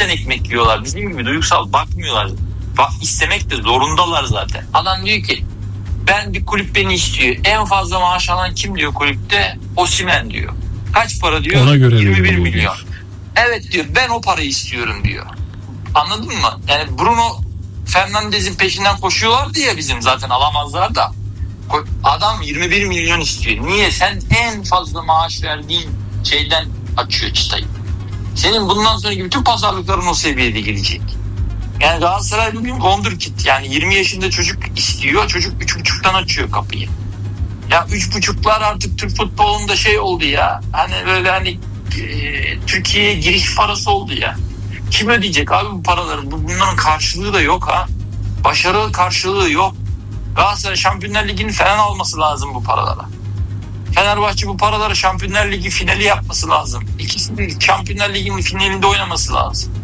işten ekmek yiyorlar. Bizim gibi duygusal bakmıyorlar. Bak, istemek de zorundalar zaten. Adam diyor ki ben bir kulüp beni istiyor. En fazla maaş alan kim diyor kulüpte? Osimhen diyor. Kaç para diyor? Ona göre 21 milyon. Evet diyor, ben o parayı istiyorum diyor. Anladın mı? Yani Bruno Fernandes'in peşinden koşuyorlardı ya, bizim zaten alamazlar da. Adam 21 milyon istiyor. Niye? Sen en fazla maaş verdiğin şeyden açıyor çıtayı. Senin bundan sonraki bütün pazarlıkların o seviyede gidecek. Yani Galatasaray bugün wonderkid. Yani 20 yaşında çocuk istiyor. Çocuk 3,5'tan açıyor kapıyı. Ya 3,5'lar artık Türk futbolunda şey oldu ya. Hani böyle hani Türkiye'ye giriş parası oldu ya. Kim ödeyecek abi bu paraları? Bunların karşılığı da yok ha. Başarı karşılığı yok. Galatasaray Şampiyonlar Ligi'ni falan alması lazım bu paralara. Fenerbahçe bu paraları Şampiyonlar Ligi finali yapması lazım. İkisinin Şampiyonlar Ligi'nin finalinde oynaması lazım.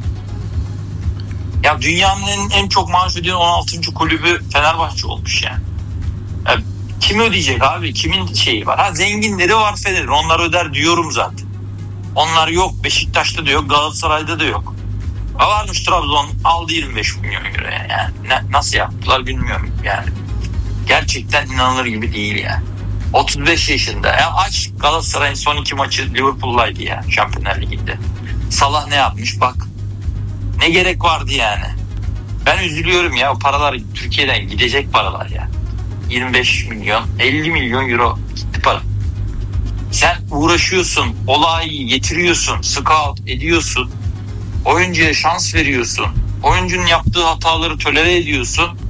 Ya dünyanın en çok maaş ödeyen 16. kulübü Fenerbahçe olmuş yani. Ya kim ödeyecek abi? Kimin şeyi var? Ha, zenginleri var Fener. Onlar öder diyorum zaten. Onlar yok. Beşiktaş'ta da yok. Galatasaray'da da yok. Varmış Trabzon aldı 25 milyon euro yani. Nasıl yaptılar bilmiyorum yani. Gerçekten inanılır gibi değil yani. 35 yaşında. Ya aç Galatasaray'ın son 2 maçı Liverpool'laydı ya Şampiyonlar Ligi'nde. Salah ne yapmış bak. Ne gerek vardı yani. Ben üzülüyorum ya, o paralar Türkiye'den gidecek paralar ya. 25 milyon, 50 milyon euro gitti para. Sen uğraşıyorsun, olayı getiriyorsun, scout ediyorsun. Oyuncuya şans veriyorsun. Oyuncunun yaptığı hataları tolere ediyorsun.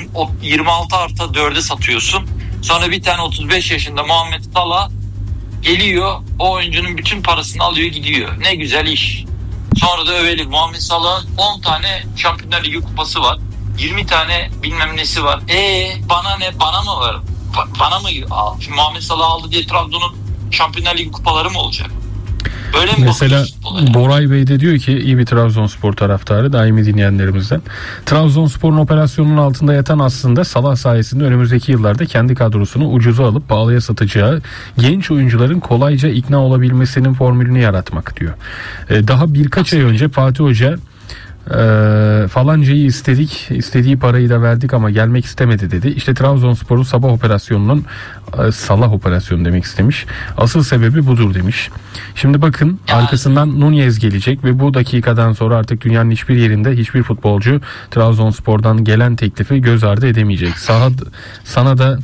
26+4'e satıyorsun. Sonra bir tane 35 yaşında Muhammed Salah geliyor. O oyuncunun bütün parasını alıyor gidiyor. Ne güzel iş. Sonra da övelim. Muhammed Salah'ın 10 tane Şampiyonlar Ligi kupası var. 20 tane bilmem nesi var. Bana ne? Bana mı var? Bana mı? Şimdi Muhammed Salah aldı diye Trabzon'un Şampiyonlar Ligi kupaları mı olacak? Öyle mi? Mesela Boray Bey de diyor ki, iyi bir Trabzonspor taraftarı, daimi dinleyenlerimizden. Trabzonspor'un operasyonunun altında yatan aslında Salah sayesinde önümüzdeki yıllarda kendi kadrosunu ucuza alıp pahalıya satacağı genç oyuncuların kolayca ikna olabilmesinin formülünü yaratmak diyor. Daha birkaç ay önce Fatih Hoca falancayı istedik, istediği parayı da verdik ama gelmek istemedi dedi. İşte Trabzonspor'un sabah operasyonunun Salah operasyonu demek istemiş. Asıl sebebi budur demiş. Şimdi bakın, arkasından Nunez gelecek ve bu dakikadan sonra artık dünyanın hiçbir yerinde hiçbir futbolcu Trabzonspor'dan gelen teklifi göz ardı edemeyecek. Sana da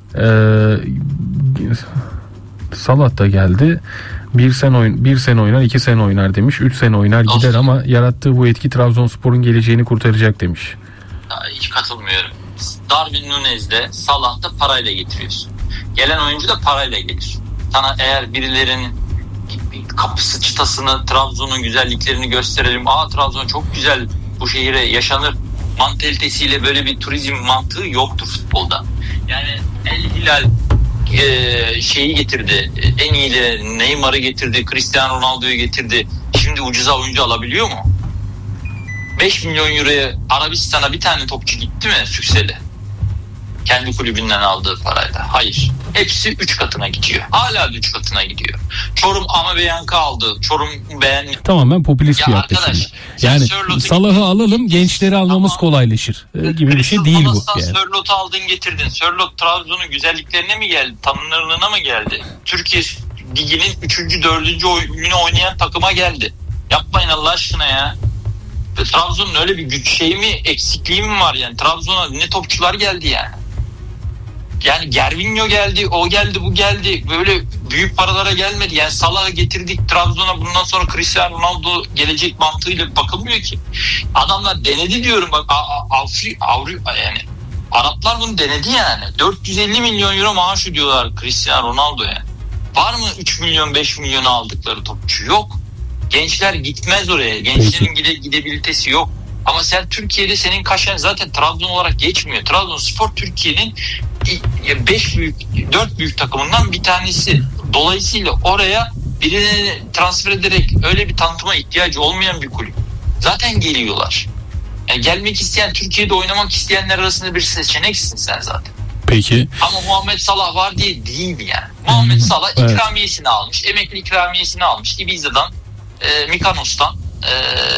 Salah da geldi. Bir sene oynar, 2 sene oynar demiş. 3 sene oynar gider ama yarattığı bu etki Trabzonspor'un geleceğini kurtaracak demiş. Hiç katılmıyorum. Darwin Nunez'de, Salah'ta parayla getiriyorsun. Gelen oyuncu da parayla gelir. Sana eğer birilerinin kapısı çıtasını, Trabzon'un güzelliklerini gösterelim. Trabzon çok güzel, bu şehire yaşanır mantalitesiyle böyle bir turizm mantığı yoktur futbolda. Yani El Hilal şeyi getirdi, en iyileri Neymar'ı getirdi, Cristiano Ronaldo'yu getirdi. Şimdi ucuza oyuncu alabiliyor mu? 5 milyon euroya Arabistan'a bir tane topçu gitti mi Sükseli? Kendi kulübünden aldığı parayla. Hayır. Hepsi 3 katına gidiyor. Hala 3 katına gidiyor. Çorum Amabeyank'ı aldı. Çorum beğenmiyor. Tamamen popülist bir yaklaşım. Yani Salah'ı alalım, gençleri almamız kolaylaşır gibi bir şey değil bu. Yani. Sörlot'u aldın getirdin. Sörlot Trabzon'un güzelliklerine mi geldi? Tanınırlığına mı geldi? Türkiye Ligi'nin 3. 4. oyunu oynayan takıma geldi. Yapmayın Allah aşkına ya. Trabzon'un öyle bir güç şeyi mi, eksikliği mi var yani? Trabzon'a ne topçular geldi yani. Yani Gervinho geldi, o geldi, bu geldi. Böyle büyük paralara gelmedi. Yani Salah'ı getirdik Trabzon'a, bundan sonra Cristiano Ronaldo gelecek mantığıyla bakılmıyor ki. Adamlar denedi diyorum bak. Yani Araplar bunu denedi yani. 450 milyon euro maaş ödüyorlar Cristiano Ronaldo'ya. Var mı 3 milyon 5 milyon aldıkları topçu? Yok. Gençler gitmez oraya. Gençlerin gidebilitesi yok. Ama sen Türkiye'de, senin kaşen zaten Trabzon olarak geçmiyor. Trabzonspor Türkiye'nin 4 büyük takımından bir tanesi. Dolayısıyla oraya birini transfer ederek öyle bir tanıtıma ihtiyacı olmayan bir kulüp. Zaten geliyorlar. Yani gelmek isteyen, Türkiye'de oynamak isteyenler arasında bir seçeneksin sen zaten. Peki. Ama Muhammed Salah var diye değil yani. Muhammed Salah ikramiyesini almış. Emekli ikramiyesini almış. Ibiza'dan, Mikanos'tan